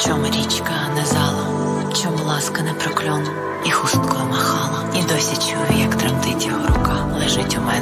Чом річка не зала, чом ласка не прокльон, і хусткою махала, і досі чую, як тремтить його рука. Лежить у мене